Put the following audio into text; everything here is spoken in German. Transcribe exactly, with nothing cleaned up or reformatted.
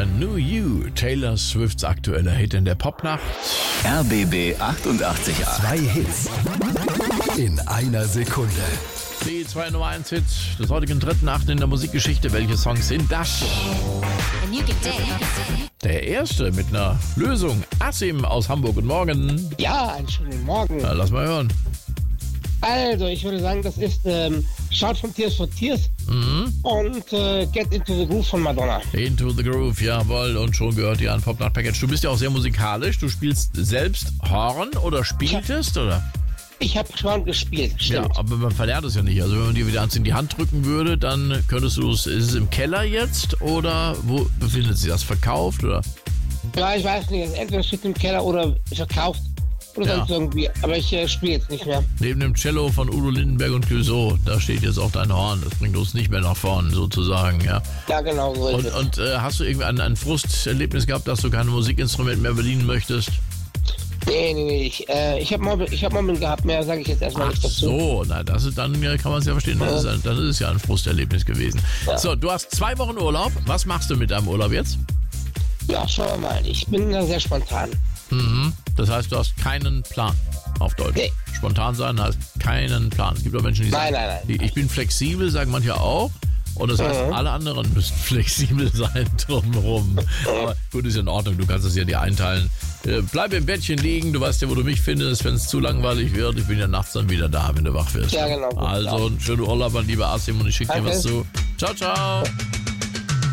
New You, Taylor Swifts aktueller Hit in der Popnacht. R B B achtundachtzig Komma acht. Zwei Hits in einer Sekunde. Die zwei Nummer eins Hits des heutigen dritten Achten in der Musikgeschichte. Welche Songs sind das? Der erste mit einer Lösung. Asim aus Hamburg. Guten Morgen. Ja, einen schönen Morgen. Na, lass mal hören. Also, ich würde sagen, das ist ähm, Shout from Tears for Tears Mhm. und äh, Get Into the Groove von Madonna. Into the Groove, jawohl. Und schon gehört ihr an Popnacht Package. Du bist ja auch sehr musikalisch. Du spielst selbst Horn oder spieltest, oder? Ich habe schon gespielt, Ja, stimmt. aber man verlernt es ja nicht. Also wenn man dir wieder eins in die Hand drücken würde, dann könntest du es, ist es im Keller jetzt oder wo befindet sich das? Verkauft oder? Ja, ich weiß nicht, entweder steht im Keller oder verkauft oder Ja. sonst irgendwie. Aber ich äh, spiele jetzt nicht mehr. Neben dem Cello von Udo Lindenberg und Clouseau, da steht jetzt auch dein Horn. Das bringt uns nicht mehr nach vorn sozusagen, ja. Ja, genau so ist Und, es. und äh, hast du irgendwie ein, ein Frusterlebnis gehabt, dass du kein Musikinstrument mehr bedienen möchtest? Nee, nee, nee. Ich, äh, ich habe Mobbing, ich hab Mobbing gehabt, mehr sage ich jetzt erstmal Ach nicht dazu. so, na das ist, dann ja, kann man es ja verstehen. Das ist, ein- dann ist es ja ein Frusterlebnis gewesen. Ja. So, du hast zwei Wochen Urlaub. Was machst du mit deinem Urlaub jetzt? Ja, schauen wir mal. Ich bin da sehr spontan. Mhm. Das heißt, du hast keinen Plan auf Deutsch. Nee. Spontan sein heißt keinen Plan. Es gibt auch Menschen, die Nein, sagen, nein, nein. Die, ich bin flexibel, sagen manche auch. Und das heißt, Mhm. alle anderen müssen flexibel sein drumherum. Aber gut, ist in Ordnung, du kannst es ja dir einteilen. Äh, bleib im Bettchen liegen, du weißt ja, wo du mich findest, wenn es zu langweilig wird. Ich bin ja nachts dann wieder da, wenn du wach wirst. Ja, genau, gut, Also, klar. schönen Urlaub an lieber Asim und ich schicke dir Danke. was zu. Ciao, ciao.